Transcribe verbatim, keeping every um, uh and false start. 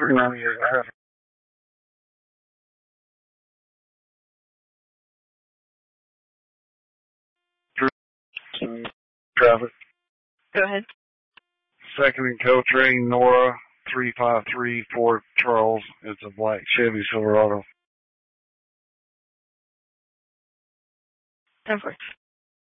three ninety-eight. I have some traffic. Go ahead. Second and Coltrane, Nora, three five three, Fort Charles. It's a black Chevy Silverado. ten four.